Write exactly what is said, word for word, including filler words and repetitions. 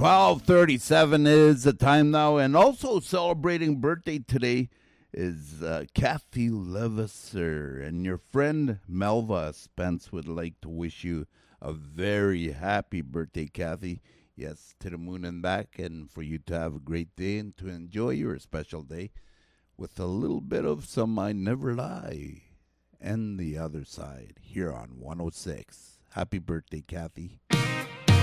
twelve thirty-seven is the time now, and also celebrating birthday today is uh, Kathy Levasseur, and your friend Melva Spence would like to wish you a very happy birthday, Kathy. Yes, to the moon and back, and for you to have a great day and to enjoy your special day with a little bit of Some I Never Lie and the Other Side here on one oh six. Happy birthday, Kathy.